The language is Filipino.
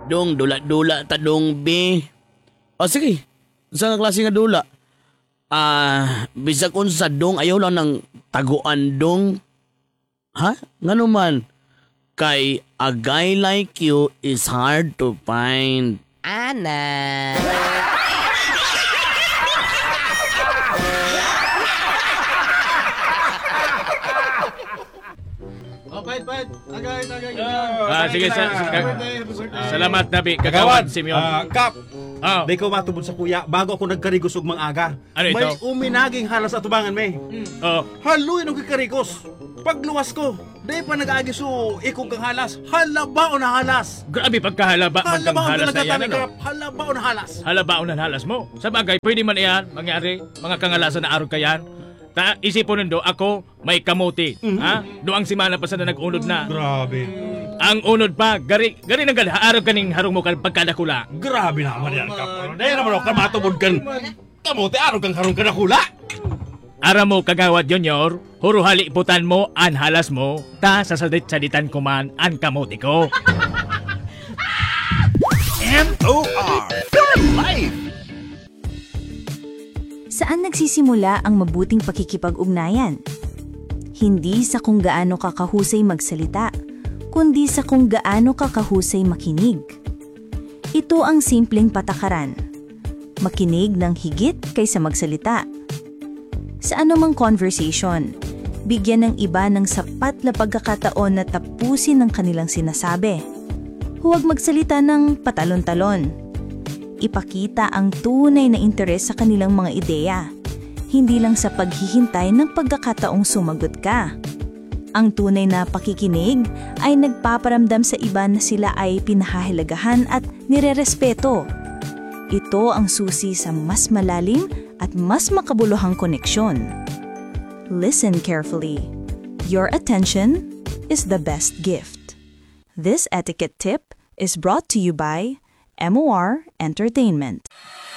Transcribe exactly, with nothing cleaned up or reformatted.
Dong, dula-dula ta dong, be. O sige, sa klase nga dula. Ah, bisag unsa dong, ayaw lang ng taguan dong. Ha? Nga naman. Kay a guy like you is hard to find. Ana. Oh, pait, pait. Tagay, tagay. Ah, sige, sa, sa- salamat Nabi, kagawad Simeon. Ah, Kap, Oh. di ko matubod sa kuya bago ako nagkarigos og mga aga. Ano ito? May uminaging halas at tubangan me. Oh, Haluin og karigos. Pagluwas ko, di pa nag-agi so ikong kang halas. Halabao na halas. grabe pagkahalaba man kang Halabao halas talaga na yan, kami, ano? Kap. Halabao na halas. Halabaon ang halas mo. Sa bagay, pwede man iyan, mangyari, mga kangalasan na araw kayan. Ta, isipon nindo, ako, may kamuti. Ha? Doang simana pa sa na nag-unod na. Grabe. Ang unod pa, gari, gari nang gala, araw kaning harong mo kang pagkadakula. Grabe naman yan, Kap. Dahil naman ako matubod kan. Kamote, araw kang harong ka na kula. Ara mo kagawad Junior, huruhali putan mo an halas mo, ta sasadit-saditan ko man an kamuti ko. M O R Your Life. Saan nagsisimula ang mabuting pakikipag-ugnayan? Hindi sa kung gaano ka kahusay magsalita, kundi sa kung gaano ka kahusay makinig. Ito ang simpleng patakaran. Makinig ng higit kaysa magsalita. Sa anumang conversation, bigyan ng iba ng sapat na pagkakataon na tapusin ang kanilang sinasabi. Huwag magsalita ng patalon-talon. Ipakita ang tunay na interes sa kanilang mga ideya, hindi lang sa paghihintay ng pagkakataong sumagot ka. Ang tunay na pakikinig ay nagpaparamdam sa iba na sila ay pinahahalagahan at nirerespeto. Ito ang susi sa mas malalim at mas makabuluhang koneksyon. Listen carefully. Your attention is the best gift. This etiquette tip is brought to you by M O R Entertainment.